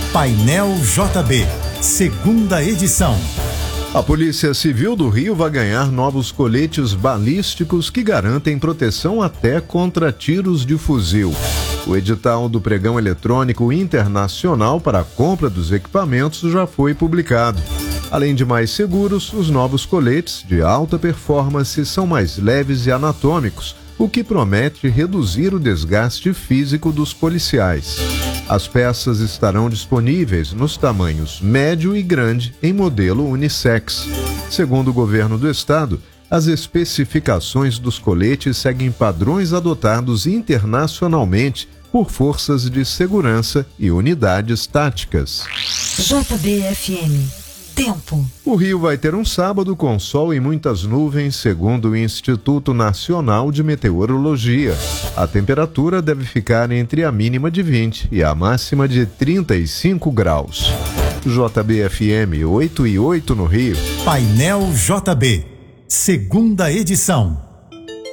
Painel JB, segunda edição. A Polícia Civil do Rio vai ganhar novos coletes balísticos que garantem proteção até contra tiros de fuzil. O edital do pregão eletrônico internacional para a compra dos equipamentos já foi publicado. Além de mais seguros, os novos coletes de alta performance são mais leves e anatômicos, o que promete reduzir o desgaste físico dos policiais. As peças estarão disponíveis nos tamanhos médio e grande em modelo unissex. Segundo o governo do estado, as especificações dos coletes seguem padrões adotados internacionalmente por forças de segurança e unidades táticas. JBFM. Tempo. O Rio vai ter um sábado com sol e muitas nuvens, segundo o Instituto Nacional de Meteorologia. A temperatura deve ficar entre a mínima de 20 e a máxima de 35 graus. JBFM 8 e 8 no Rio. Painel JB, segunda edição.